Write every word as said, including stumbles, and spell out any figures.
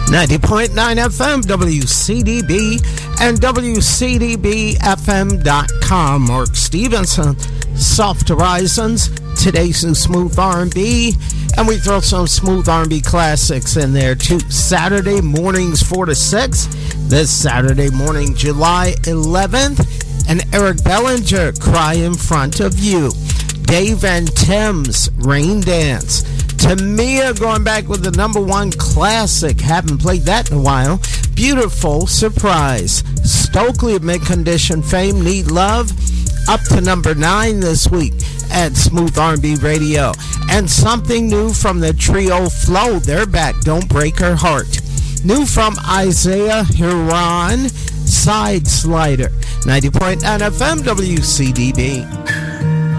ninety point nine F M, W C D B, and W C D B F M dot com. Mark Stevenson, Soft Horizons, today's new smooth R and B, and we throw some smooth R and B classics in there too. Saturday mornings four to six, this Saturday morning, July eleventh, and Eric Bellinger, Cry in Front of You. Dave and Tim's Rain Dance. Tamia going back with the number one classic. Haven't played that in a while. Beautiful Surprise. Stokely of mid-condition fame, Need Love, up to number nine this week at Smooth R and B Radio. And something new from the trio Flow. They're back. Don't Break Her Heart. New from Isaiah Hiran, Side Slider. ninety point nine F M, W C D B.